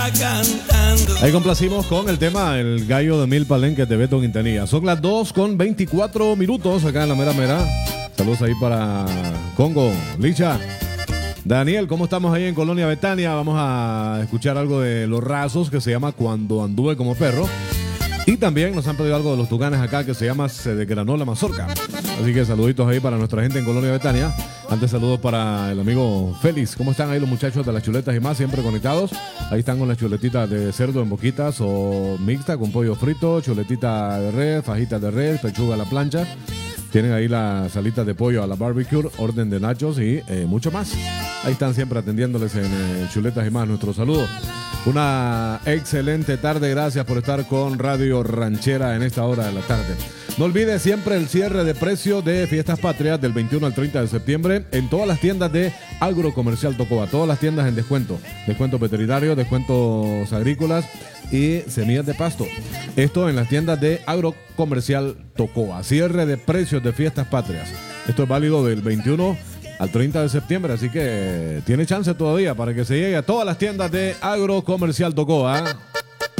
Ahí complacimos con el tema El Gallo de Mil Palenques de Beto Quintanilla. Son las 2:24 acá en la mera mera. Saludos ahí para Congo, Licha. Daniel, ¿cómo estamos ahí en Colonia Betania? Vamos a escuchar algo de Los Rasos que se llama Cuando Anduve como Perro. Y también nos han pedido algo de los Tucanes acá que se llama Se desgranó la mazorca. Así que saluditos ahí para nuestra gente en Colonia Betania. Antes saludos para el amigo Félix. ¿Cómo están ahí los muchachos de las chuletas y más? Siempre conectados. Ahí están con las chuletitas de cerdo en boquitas o mixta con pollo frito, chuletita de res, fajitas de res, pechuga a la plancha. Tienen ahí las alitas de pollo a la barbecue, orden de nachos y mucho más. Ahí están siempre atendiéndoles en chuletas y más. Nuestro saludo. Una excelente tarde. Gracias por estar con Radio Ranchera en esta hora de la tarde. No olvide siempre el cierre de precio de Fiestas Patrias del 21 al 30 de septiembre en todas las tiendas de Agrocomercial Tocoa. Todas las tiendas en descuento. Descuentos veterinarios, descuentos agrícolas y semillas de pasto. Esto en las tiendas de Agrocomercial Tocoa. Cierre de precios de Fiestas Patrias. Esto es válido del 21 al 30 de septiembre, así que tiene chance todavía para que se llegue a todas las tiendas de Agrocomercial Tocoa.